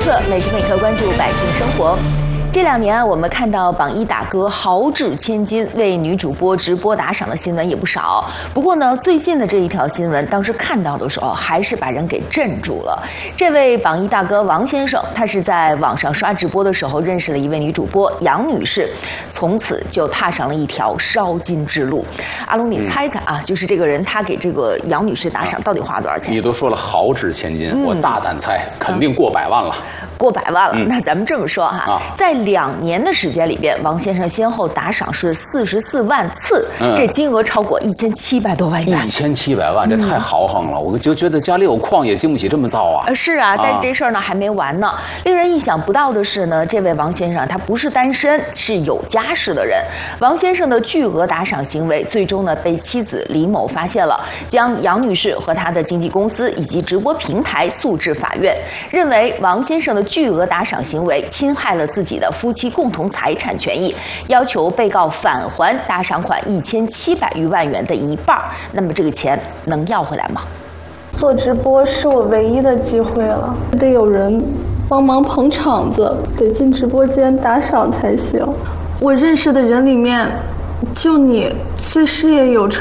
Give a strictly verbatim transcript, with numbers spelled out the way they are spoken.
彻，每时每刻关注百姓生活。这两年啊，我们看到榜一大哥豪掷千金为女主播直播打赏的新闻也不少。不过呢，最近的这一条新闻，当时看到的时候，还是把人给镇住了。这位榜一大哥王先生，他是在网上刷直播的时候认识了一位女主播杨女士，从此就踏上了一条烧金之路。阿龙，你猜猜啊，就是这个人他给这个杨女士打赏到底花了多少钱？ 你都说了豪掷千金，嗯、我大胆猜，肯定过百万了。 过百万了， 嗯、 那咱们这么说哈，啊、在两年的时间里边，王先生先后打赏是四十四万次，嗯、这金额超过一千七百多万元。 一千七百万，这太豪横了！嗯、我就觉得家里有矿也经不起这么造啊。 呃，是啊，但是这事儿呢还没完呢。令人意想不到的是呢，这位王先生他不是单身，是有家室的人。王先生的巨额打赏行为，最终呢被妻子李某发现了，将杨女士和她的经纪公司以及直播平台诉至法院，认为王先生的巨额打赏行为侵害了自己的夫妻共同财产权益，要求被告返还打赏款一千七百余万元的一半。那么这个钱能要回来吗？ 做直播是我唯一的机会了，得有人帮忙捧场子，得进直播间打赏才行。我认识的人里面，就你最事业有成。